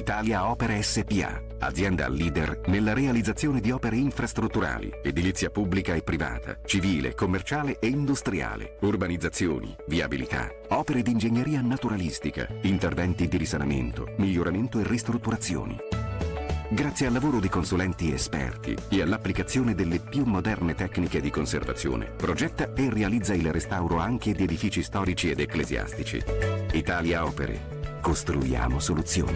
Italia Opere SpA, azienda leader nella realizzazione di opere infrastrutturali, edilizia pubblica e privata, civile, commerciale e industriale, urbanizzazioni, viabilità, opere di ingegneria naturalistica, interventi di risanamento, miglioramento e ristrutturazioni. Grazie al lavoro di consulenti esperti e all'applicazione delle più moderne tecniche di conservazione, progetta e realizza il restauro anche di edifici storici ed ecclesiastici. Italia Opere. Costruiamo soluzioni.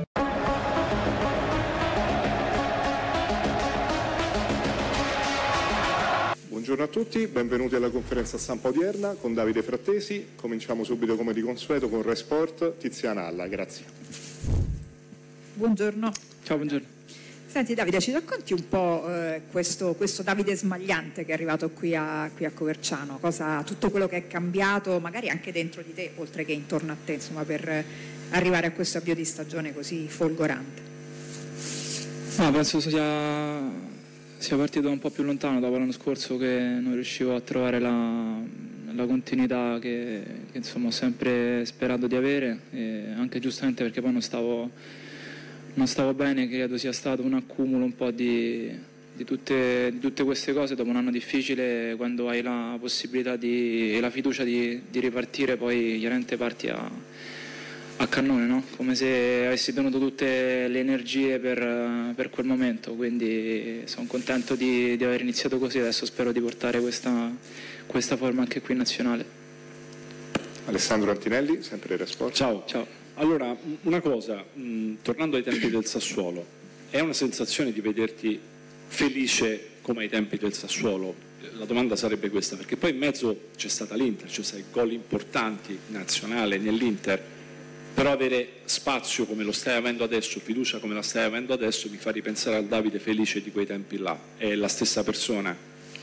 Buongiorno a tutti, benvenuti alla conferenza stampa odierna con Davide Frattesi. Cominciamo subito come di consueto con Re Sport, Tiziana Alla, grazie. Buongiorno. Ciao, buongiorno. Senti Davide, ci racconti un po' questo Davide smagliante che è arrivato qui a Coverciano, tutto quello che è cambiato, magari anche dentro di te, oltre che intorno a te, insomma, per arrivare a questo avvio di stagione così folgorante? Penso sia partito un po' più lontano dopo l'anno scorso, che non riuscivo a trovare la continuità che insomma ho sempre sperato di avere, e anche giustamente perché poi non stavo bene. Credo sia stato un accumulo un po' di tutte queste cose dopo un anno difficile. Quando hai la possibilità e la fiducia di ripartire, poi chiaramente parti a cannone, no? Come se avessi tenuto tutte le energie per quel momento, quindi sono contento di aver iniziato così. Adesso spero di portare questa forma anche qui in nazionale. Alessandro Antinelli, sempre Re Sport. Ciao. Allora, una cosa, tornando ai tempi del Sassuolo, è una sensazione di vederti felice come ai tempi del Sassuolo? La domanda sarebbe questa, perché poi in mezzo c'è stata l'Inter, c'è stati gol importanti nazionale nell'Inter, però avere spazio come lo stai avendo adesso, fiducia come la stai avendo adesso, mi fa ripensare al Davide felice di quei tempi là. È la stessa persona?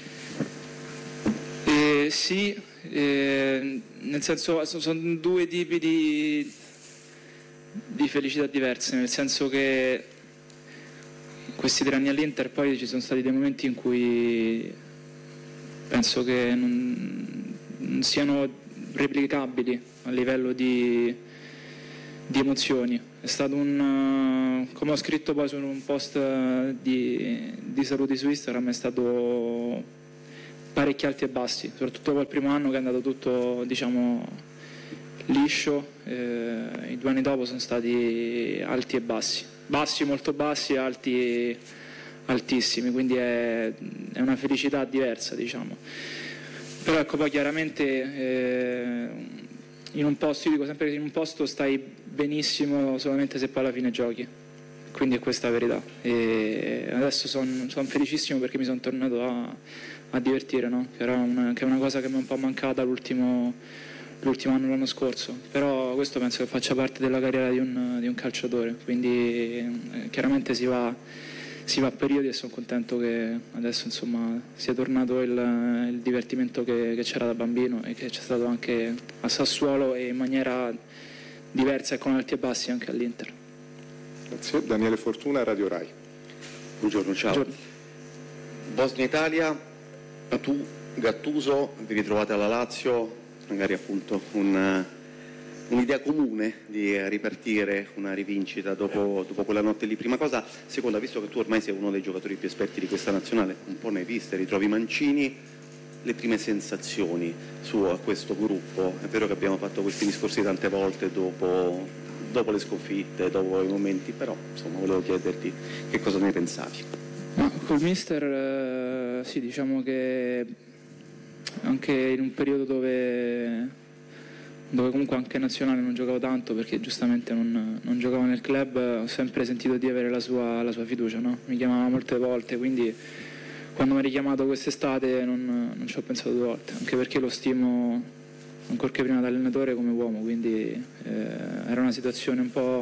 Sì, nel senso sono due tipi di felicità diverse, nel senso che in questi 3 anni all'Inter poi ci sono stati dei momenti in cui penso che non siano replicabili a livello di emozioni. È stato come ho scritto poi su un post di saluti su Instagram, è stato parecchi alti e bassi, soprattutto quel primo anno che è andato tutto, diciamo, liscio. I 2 anni dopo sono stati alti e bassi, molto bassi, alti altissimi, quindi è una felicità diversa, diciamo. Però ecco, poi chiaramente in un posto, io dico sempre che in un posto stai benissimo solamente se poi alla fine giochi, quindi è questa la verità. E adesso sono felicissimo perché mi sono tornato a divertire, no? Che è una cosa che mi è un po' mancata l'ultimo anno, l'anno scorso, però questo penso che faccia parte della carriera di un calciatore, quindi chiaramente si va a periodi, e sono contento che adesso insomma sia tornato il divertimento che c'era da bambino e che c'è stato anche a Sassuolo e in maniera diversa e con alti e bassi anche all'Inter. Grazie. Daniele Fortuna, Radio Rai. Buongiorno, ciao. Buongiorno. Bosnia-Italia, tu, Gattuso, vi ritrovate alla Lazio, magari appunto un'idea comune di ripartire, una rivincita dopo quella notte lì. Prima cosa. Seconda, visto che tu ormai sei uno dei giocatori più esperti di questa nazionale, un po' ne hai viste, ritrovi Mancini, le prime sensazioni su questo gruppo? È vero che abbiamo fatto questi discorsi tante volte dopo le sconfitte, dopo i momenti, però insomma volevo chiederti che cosa ne pensavi. Col mister sì, diciamo che anche in un periodo dove comunque anche nazionale non giocavo tanto, perché giustamente non giocavo nel club, ho sempre sentito di avere la sua fiducia, no? Mi chiamava molte volte, quindi quando mi ha richiamato quest'estate non ci ho pensato 2 volte, anche perché lo stimo ancorché prima da allenatore come uomo, quindi era una situazione un po'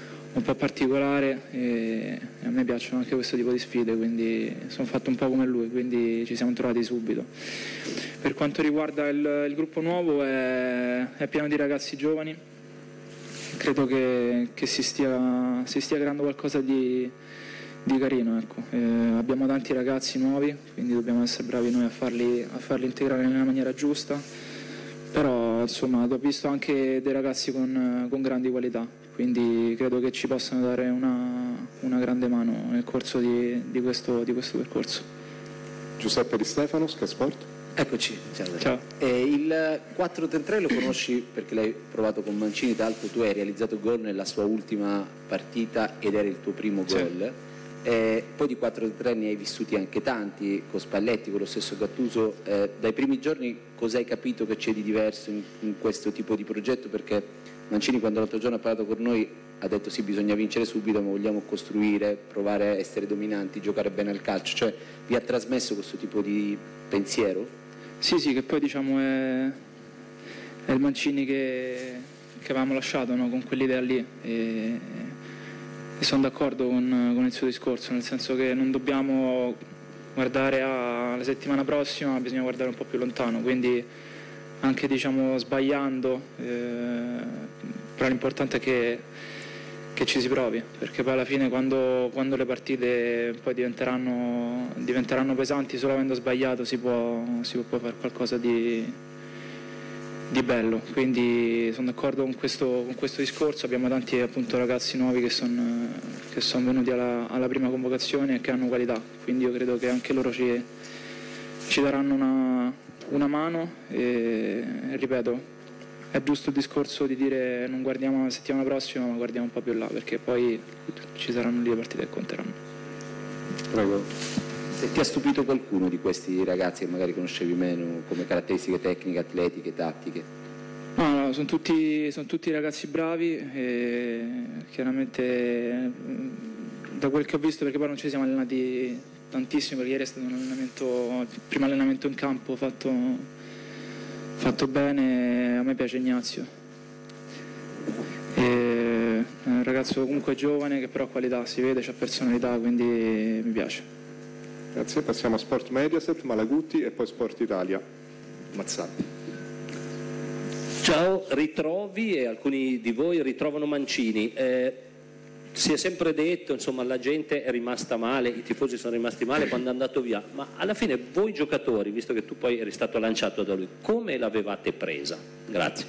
particolare e a me piacciono anche questo tipo di sfide, quindi sono fatto un po' come lui, quindi ci siamo trovati subito. Per quanto riguarda il gruppo nuovo, è pieno di ragazzi giovani, credo che si stia creando qualcosa di carino, ecco. Abbiamo tanti ragazzi nuovi, quindi dobbiamo essere bravi noi a farli integrare nella maniera giusta. però insomma ho visto anche dei ragazzi con grandi qualità, quindi credo che ci possano dare una grande mano nel corso di questo percorso. Giuseppe Di Stefano, Sky Sport. Eccoci, Ciao. Il 4-3-3 lo conosci perché l'hai provato con Mancini, tra l'altro tu hai realizzato gol nella sua ultima partita ed era il tuo primo gol. Poi di 4-3 ne hai vissuti anche tanti, con Spalletti, con lo stesso Gattuso. Dai primi giorni cosa hai capito che c'è di diverso in questo tipo di progetto? Perché Mancini, quando l'altro giorno ha parlato con noi, ha detto sì, bisogna vincere subito, ma vogliamo costruire, provare a essere dominanti, giocare bene al calcio. Cioè vi ha trasmesso questo tipo di pensiero? Sì, che poi diciamo è il Mancini che avevamo lasciato, no? Con quell'idea lì, e sono d'accordo con il suo discorso, nel senso che non dobbiamo guardare alla settimana prossima, bisogna guardare un po' più lontano, quindi anche diciamo sbagliando, però l'importante è che ci si provi, perché poi alla fine quando le partite poi diventeranno pesanti, solo avendo sbagliato si può fare qualcosa di bello, quindi sono d'accordo con questo discorso. Abbiamo tanti appunto ragazzi nuovi che sono venuti alla prima convocazione e che hanno qualità, quindi io credo che anche loro ci daranno una mano e ripeto, è giusto il discorso di dire non guardiamo la settimana prossima ma guardiamo un po' più là, perché poi ci saranno lì le partite che conteranno. Prego. Ti ha stupito qualcuno di questi ragazzi che magari conoscevi meno come caratteristiche tecniche, atletiche, tattiche? No, sono tutti ragazzi bravi e chiaramente da quel che ho visto, perché poi non ci siamo allenati tantissimo, perché ieri è stato il primo allenamento in campo fatto bene. A me piace Ignazio, è un ragazzo comunque giovane che però ha qualità, si vede, c'ha personalità, quindi mi piace. Grazie, passiamo a Sport Mediaset, Malagutti e poi Sport Italia. Mazzatti. Ciao, ritrovi e alcuni di voi ritrovano Mancini. Si è sempre detto, insomma, la gente è rimasta male, i tifosi sono rimasti male quando è andato via, ma alla fine voi giocatori, visto che tu poi eri stato lanciato da lui, come l'avevate presa? Grazie.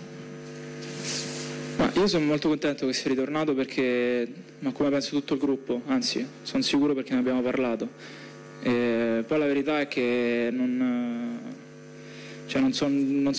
Ma io sono molto contento che sia ritornato, ma come penso tutto il gruppo, anzi sono sicuro perché ne abbiamo parlato. Poi la verità è che non sono